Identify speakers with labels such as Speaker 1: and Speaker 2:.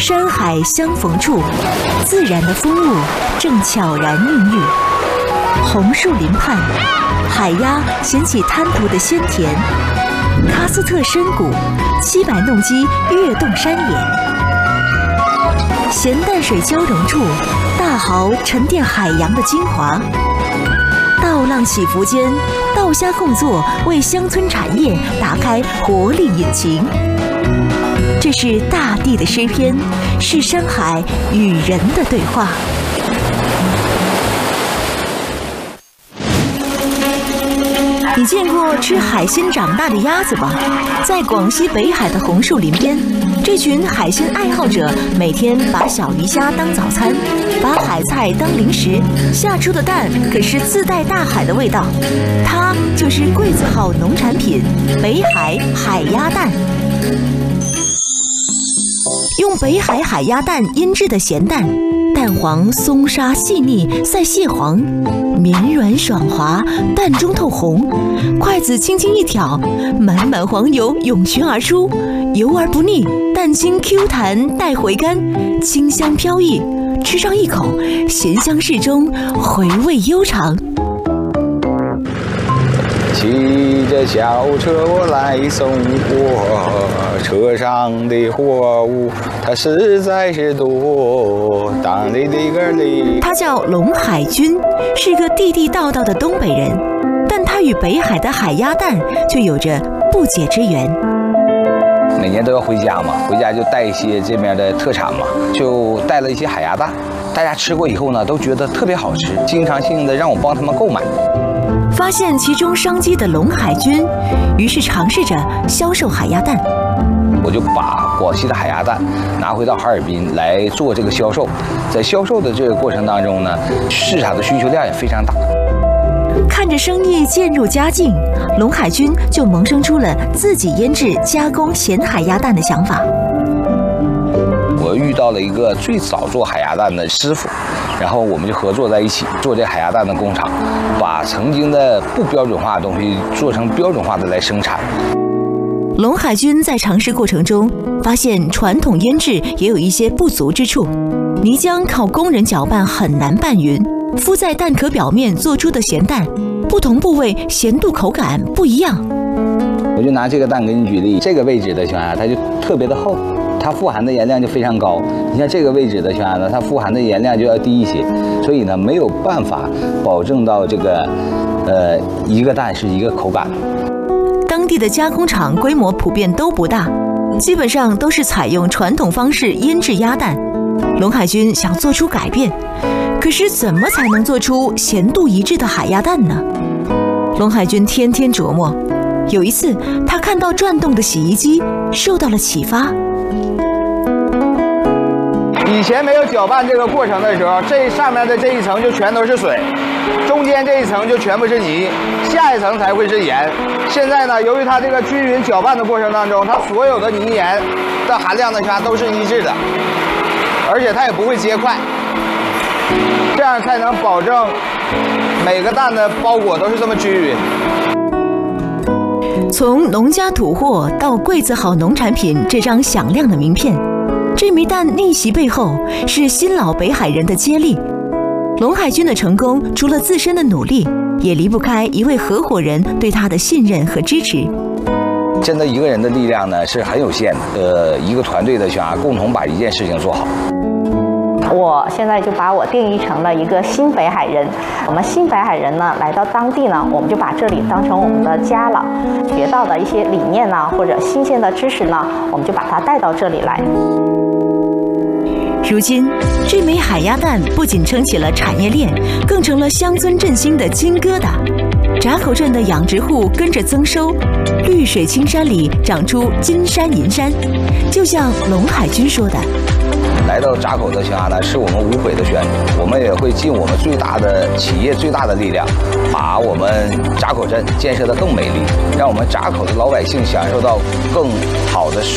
Speaker 1: 山海相逢处，自然的风物正悄然孕育。红树林畔，海鸭衔起滩涂的鲜甜。喀斯特深谷，700弄机跃动山野。咸淡水交融处，大蚝沉淀海洋的精华。稻浪起伏间，稻虾共作，为乡村产业打开活力引擎。这是大地的诗篇，是山海与人的对话。你见过吃海鲜长大的鸭子吧？在广西北海的红树林边，这群海鲜爱好者每天把小鱼虾当早餐，把海菜当零食，下出的蛋可是自带大海的味道。它就是桂子号农产品北海海鸭蛋。用北海海鸭蛋腌制的咸蛋，蛋黄松沙细腻，赛蟹黄，绵软爽滑，蛋中透红。筷子轻轻一挑，满满黄油涌泉而出，油而不腻，蛋清 Q 弹带回甘，清香飘逸。吃上一口，咸香适中，回味悠长。
Speaker 2: 骑着小车我来送货，车上的货物它实在是多，当里的个里。
Speaker 1: 他叫龙海军，是个地地道道的东北人，但他与北海的海鸭蛋却有着不解之缘。
Speaker 2: 每年都要回家嘛，回家就带一些这边的特产嘛，就带了一些海鸭蛋。大家吃过以后呢，都觉得特别好吃，经常性的让我帮他们购买。
Speaker 1: 发现其中商机的龙海军，于是尝试着销售海鸭蛋。
Speaker 2: 我就把广西的海鸭蛋拿回到哈尔滨来做这个销售，在销售的这个过程当中呢，市场的需求量也非常大。
Speaker 1: 看着生意渐入佳境，龙海军就萌生出了自己腌制加工咸海鸭蛋的想法。
Speaker 2: 我遇到了一个最早做海鸭蛋的师傅，然后我们就合作在一起做这海鸭蛋的工厂，把曾经的不标准化的东西做成标准化的来生产。
Speaker 1: 龙海军在尝试过程中发现，传统腌制也有一些不足之处。泥浆靠工人搅拌很难拌匀，敷在蛋壳表面做出的咸蛋，不同部位咸度口感不一样。
Speaker 2: 我就拿这个蛋给你举例，这个位置的情况下，它就特别的厚，它富含的盐量就非常高。你像这个位置的情况下呢，它富含的盐量就要低一些，所以呢没有办法保证到这个一个蛋是一个口感。
Speaker 1: 当地的加工厂规模普遍都不大，基本上都是采用传统方式腌制鸭蛋。龙海军想做出改变，可是怎么才能做出咸度一致的海鸭蛋呢？龙海军天天琢磨。有一次，他看到转动的洗衣机，受到了启发。
Speaker 2: 以前没有搅拌这个过程的时候，这上面的这一层就全都是水，中间这一层就全部是泥，下一层才会是盐。现在呢，由于它这个均匀搅拌的过程当中，它所有的泥盐的含量呢全都是一致的，而且它也不会结块，这样才能保证每个蛋的包裹都是这么均匀。
Speaker 1: 从农家土货到桂子好农产品这张响亮的名片，这枚蛋逆袭背后是新老北海人的接力。龙海军的成功，除了自身的努力，也离不开一位合伙人对他的信任和支持。
Speaker 2: 真的一个人的力量呢是很有限的，一个团队的想共同把一件事情做好。
Speaker 3: 我现在就把我定义成了一个新北海人。我们新北海人呢，来到当地呢，我们就把这里当成我们的家了。学到的一些理念呢，或者新鲜的知识呢，我们就把它带到这里来。
Speaker 1: 如今，这枚海鸭蛋不仅撑起了产业链，更成了乡村振兴的金疙瘩。闸口镇的养殖户跟着增收，绿水青山里长出金山银山。就像龙海军说的。
Speaker 2: 来到闸口的情况呢，是我们无悔的选择。我们也会尽我们最大的企业最大的力量，把我们闸口镇建设得更美丽，让我们闸口的老百姓享受到更好的